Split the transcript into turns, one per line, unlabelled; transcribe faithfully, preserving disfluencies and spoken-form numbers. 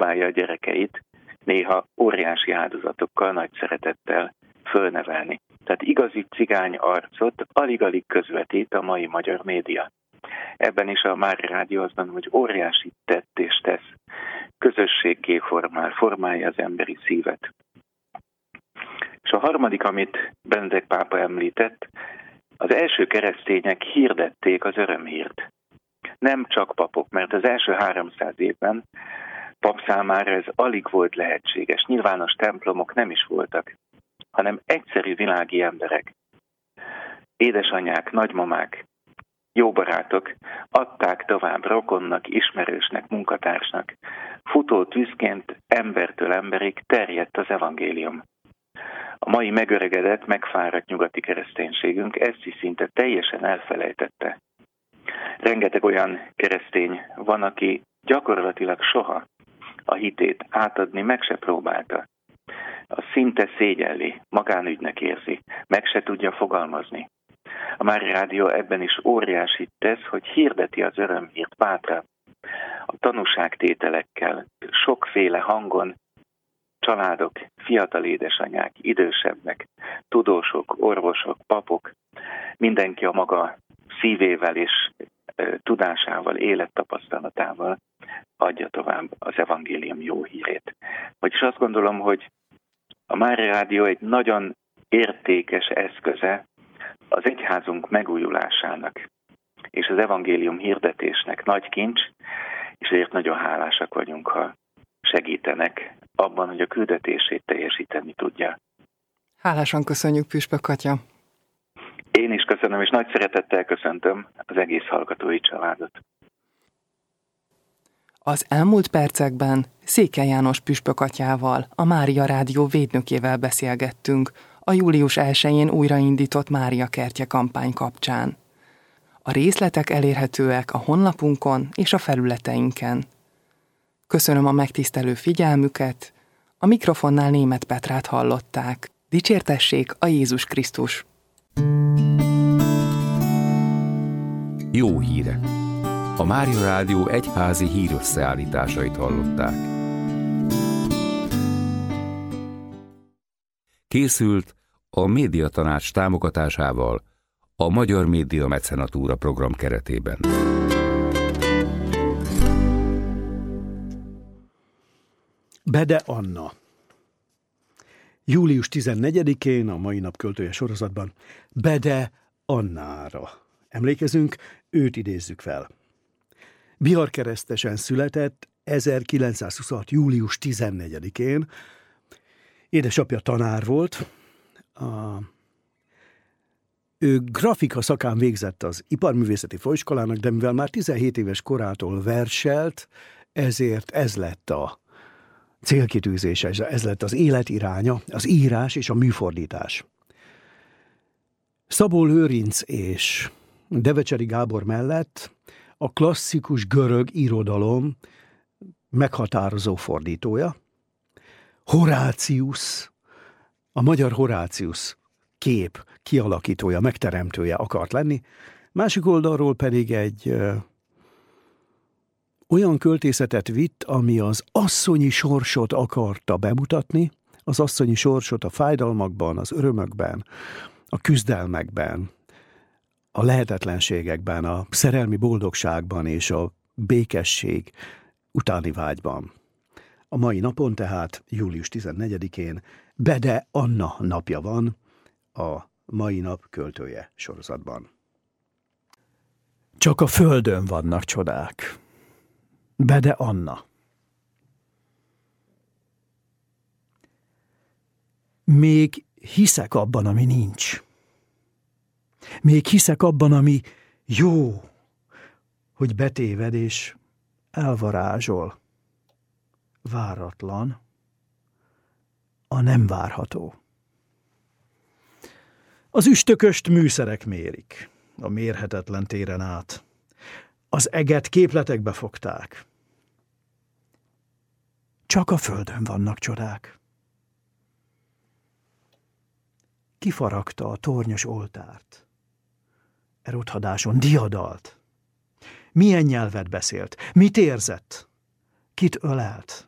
próbálja a gyerekeit néha óriási áldozatokkal, nagy szeretettel fölnevelni. Tehát igazi cigány arcot alig-alig közvetít a mai magyar média. Ebben is a Mária Rádió azt mondom, hogy óriási tett és tesz. Közösségké formál, formálja az emberi szívet. És a harmadik, amit Benedek pápa említett, az első keresztények hirdették az örömhírt. Nem csak papok, mert az első háromszáz évben pap számára ez alig volt lehetséges. Nyilvános templomok nem is voltak, hanem egyszerű világi emberek, édesanyák, nagymamák, jó barátok adták tovább rokonnak, ismerősnek, munkatársnak. Futó tűzként embertől emberig terjedt az evangélium. A mai megöregedett, megfáradt nyugati kereszténységünk ezt is szinte teljesen elfelejtette. Rengeteg olyan keresztény van, aki gyakorlatilag soha a hitét átadni meg se próbálta. A szinte szégyelli, magánügynek érzi, meg se tudja fogalmazni. A Mária Rádió ebben is óriásit tesz, hogy hirdeti az örömhírt bátran. A tanúságtételekkel, sokféle hangon, családok, fiatal édesanyák, idősebbek, tudósok, orvosok, papok, mindenki a maga szívével és e, tudásával, élettapasztalatával adja tovább az evangélium jó hírét. Vagyis azt gondolom, hogy a Mária Rádió egy nagyon értékes eszköze az egyházunk megújulásának és az evangélium hirdetésnek nagy kincs, és ezért nagyon hálásak vagyunk, ha segítenek abban, hogy a küldetését teljesíteni tudja.
Hálásan köszönjük, Püspök atya!
Én is köszönöm, és nagy szeretettel köszöntöm az egész hallgatói családot.
Az elmúlt percekben Székely János püspök atyával, a Mária Rádió védnökével beszélgettünk a július elsején újraindított Mária kertje kampány kapcsán. A részletek elérhetőek a honlapunkon és a felületeinken. Köszönöm a megtisztelő figyelmüket, a mikrofonnál Németh Petrát hallották. Dicsértessék a Jézus Krisztus!
Jó hírek! A Mária Rádió egyházi hírösszeállításait hallották. Készült a Médiatanács támogatásával a Magyar Média Mecenatúra program keretében.
Bede Anna. július tizennegyedikén, a mai nap költője sorozatban Bede Annára emlékezünk, őt idézzük fel. Biharkeresztesen született ezerkilencszázhuszonhat. július tizennegyedikén. Édesapja tanár volt. A... Ő grafika szakán végzett az Iparművészeti Főiskolának, de mivel már tizenhét éves korától verselt, ezért ez lett a célkitűzése, ez lett az életiránya, az írás és a műfordítás. Szabó Lőrinc és Devecseri Gábor mellett a klasszikus görög irodalom meghatározó fordítója, Horácius, a magyar Horácius kép kialakítója, megteremtője akart lenni, másik oldalról pedig egy ö, olyan költészetet vitt, ami az asszonyi sorsot akarta bemutatni, az asszonyi sorsot a fájdalmakban, az örömökben, a küzdelmekben, a lehetetlenségekben, a szerelmi boldogságban és a békesség utáni vágyban. A mai napon tehát, július tizennegyedikén Bede Anna napja van a mai nap költője sorozatban. Csak a földön vannak csodák. Bede Anna. Még hiszek abban, ami nincs. Még hiszek abban, ami jó, hogy betéved és elvarázsol. Váratlan, a nem várható. Az üstököst műszerek mérik, a mérhetetlen téren át. Az eget képletekbe fogták. Csak a földön vannak csodák. Kifaragta a tornyos oltárt. E rothadáson diadalt. Milyen nyelvet beszélt? Mit érzett? Kit ölelt?